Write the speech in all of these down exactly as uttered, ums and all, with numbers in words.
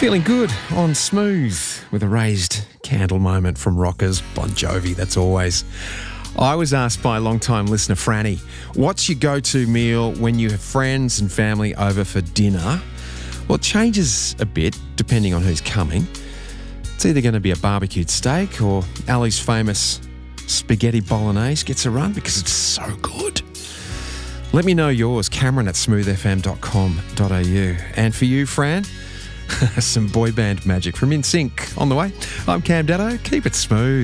Feeling good on Smooth with a raised candle moment from Rockers, Bon Jovi, that's always. I was asked by a long-time listener, Franny, what's your go-to meal when you have friends and family over for dinner? Well, it changes a bit depending on who's coming. It's either going to be a barbecued steak or Ali's famous spaghetti bolognese gets a run because it's so good. Let me know yours, Cameron at smooth f m dot com dot a u. And for you, Fran, some boy band magic from In Sync on the way. I'm Cam Datto. Keep it smooth.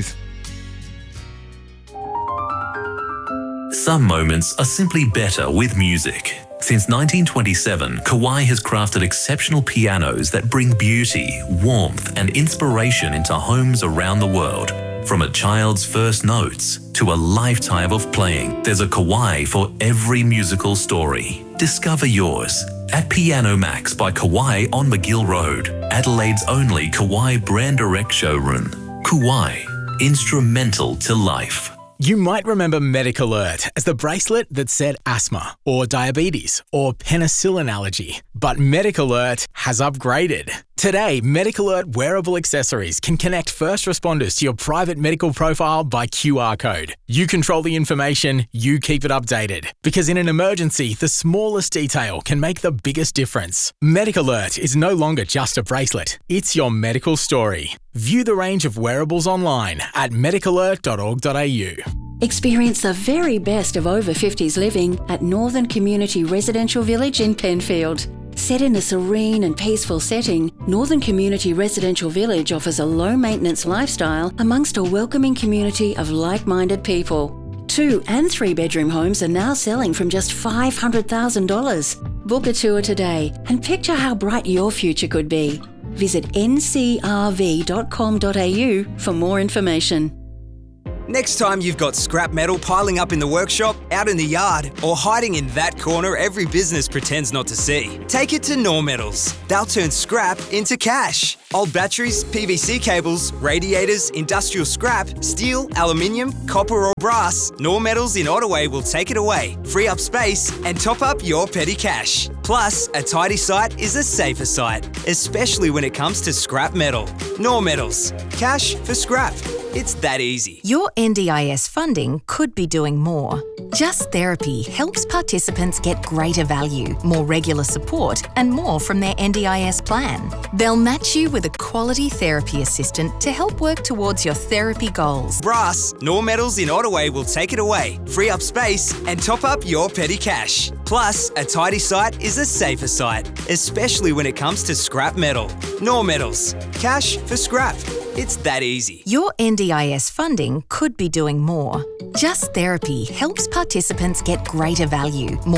Some moments are simply better with music. Since nineteen twenty-seven, Kawai has crafted exceptional pianos that bring beauty, warmth, and inspiration into homes around the world. From a child's first notes to a lifetime of playing, there's a Kawai for every musical story. Discover yours at Piano Max by Kawai on McGill Road, Adelaide's only Kawai brand direct showroom. Kawai, instrumental to life. You might remember MedicAlert as the bracelet that said asthma or diabetes or penicillin allergy, but MedicAlert has upgraded. Today, MedicAlert wearable accessories can connect first responders to your private medical profile by Q R code. You control the information, you keep it updated. Because in an emergency, the smallest detail can make the biggest difference. MedicAlert is no longer just a bracelet, it's your medical story. View the range of wearables online at medicalert dot org dot a u. Experience the very best of over fifties living at Northern Community Residential Village in Penfield. Set in a serene and peaceful setting, Northern Community Residential Village offers a low-maintenance lifestyle amongst a welcoming community of like-minded people. Two and three-bedroom homes are now selling from just five hundred thousand dollars. Book a tour today and picture how bright your future could be. Visit n c r v dot com dot a u for more information. Next time you've got scrap metal piling up in the workshop, out in the yard, or hiding in that corner every business pretends not to see, take it to Nor Metals. They'll turn scrap into cash. Old batteries, P V C cables, radiators, industrial scrap, steel, aluminium, copper or brass, Nor Metals in Ottaway will take it away, free up space and top up your petty cash. Plus, a tidy site is a safer site, especially when it comes to scrap metal. Nor Metals. Cash for scrap. It's that easy. Your N D I S funding could be doing more. Just Therapy helps participants get greater value, more regular support, and more from their N D I S plan. They'll match you with a quality therapy assistant to help work towards your therapy goals. Brass, Nor Metals in Ottaway will take it away, free up space and top up your petty cash. Plus, a tidy site is a safer site, especially when it comes to scrap metal. Nor Metals. Cash for scrap. It's that easy. Your N D I S funding could be doing more. Just Therapy helps participants get greater value, more